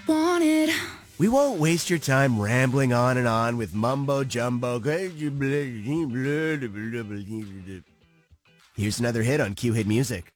want it. We won't waste your time rambling on and on with mumbo jumbo. Here's another hit on Q Hit Music.